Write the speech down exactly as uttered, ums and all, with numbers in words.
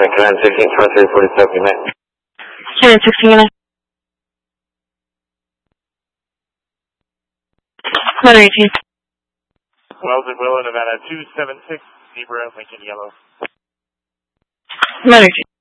Command sixteen twenty-three forty-seven, good night. Command sixteen, good night. Commander eighteen. Weldon Willow, Nevada two seven six, Zebra, Lincoln Yellow. Commander eighteen.